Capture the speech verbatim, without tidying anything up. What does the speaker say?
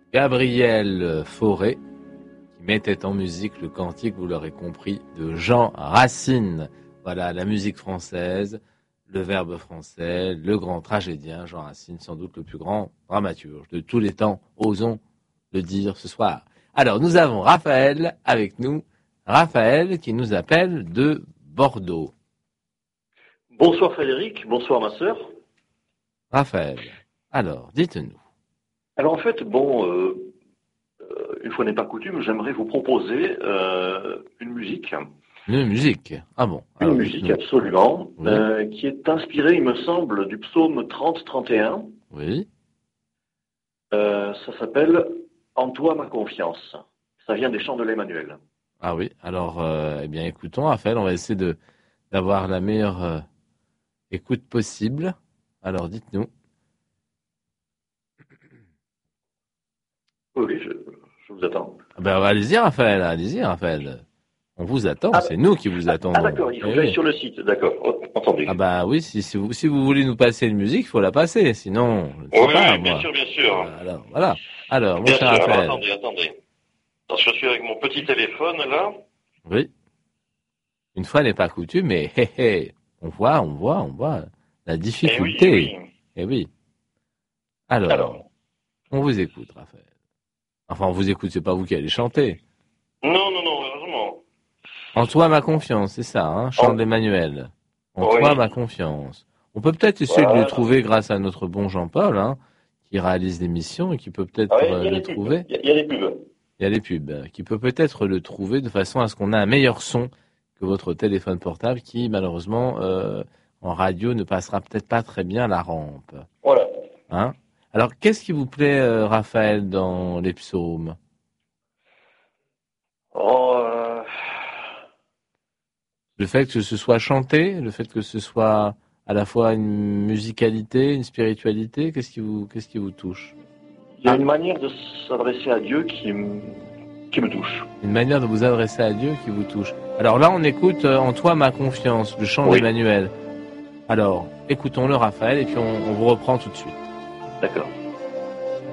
Gabriel Fauré, qui mettait en musique le cantique, vous l'aurez compris, de Jean Racine. Voilà, la musique française, le verbe français, le grand tragédien, Jean Racine, sans doute le plus grand dramaturge de tous les temps, osons le dire ce soir. Alors, nous avons Raphaël avec nous, Raphaël qui nous appelle de Bordeaux. Bonsoir Frédéric, bonsoir ma sœur. Raphaël, alors, dites-nous. Alors en fait, bon, euh, euh, une fois n'est pas coutume, j'aimerais vous proposer euh, une musique. Une musique, ah bon. Une alors, musique, dites-nous. absolument, Oui. euh, qui est inspirée, il me semble, du psaume trente trente et un. Oui, Euh, ça s'appelle « En toi ma confiance ». Ça vient des chants de l'Emmanuel. ah oui, alors, euh, eh bien, écoutons, Raphaël, on va essayer de d'avoir la meilleure euh, écoute possible. Alors, dites-nous. Oui, oui, je, je vous attends. Ah ben, allez-y, Raphaël, allez-y, Raphaël. On vous attend, Ah, c'est nous qui vous attendons. Ah d'accord, il faut Eh que j'aille oui. sur le site, d'accord, oh, entendu. Ah bah oui, si, si, vous, si vous voulez nous passer une musique, il faut la passer, sinon, je ne sais Oui, pas, oui, moi. bien sûr, bien sûr. Alors, voilà. Alors, mon Bien cher sûr, alors Raphaël. attendez, attendez. Alors, je suis avec mon petit téléphone là. Oui. Une fois n'est pas coutume, mais hé, hé, on voit, on voit, on voit la Eh oui, difficulté. eh oui. Eh oui. Alors, Alors. on vous écoute, Raphaël. Enfin, on vous écoute, c'est pas vous qui allez chanter. Non, non, non, heureusement. En toi, ma confiance, c'est ça, hein, chant En- de l'Emmanuel. En Oui. toi, ma confiance. On peut peut-être essayer de Voilà. le trouver grâce à notre bon Jean-Paul, hein, qui réalise l'émission et qui peut peut-être Ah oui, euh, il y a le les pubs. trouver. Il y a- il y a les pubs. Il y a les pubs, euh, qui peut peut-être le trouver de façon à ce qu'on ait un meilleur son que votre téléphone portable qui, malheureusement, euh, en radio ne passera peut-être pas très bien la rampe. Voilà. Hein? Alors, qu'est-ce qui vous plaît, euh, Raphaël, dans les psaumes? Oh, euh, Le fait que ce soit chanté, le fait que ce soit à la fois une musicalité, une spiritualité, qu'est-ce qui vous, qu'est-ce qui vous touche? il y a une manière de s'adresser à Dieu qui me, qui me touche. Une manière de vous adresser à Dieu qui vous touche. Alors là, on écoute euh, En toi ma confiance, le chant Oui. d'Emmanuel. Alors, écoutons-le, Raphaël, et puis on, on vous reprend tout de suite. D'accord.